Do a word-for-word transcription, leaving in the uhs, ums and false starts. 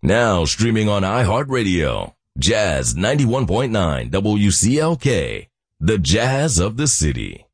Now streaming on iHeartRadio, Jazz ninety-one point nine W C L K, the Jazz of the City.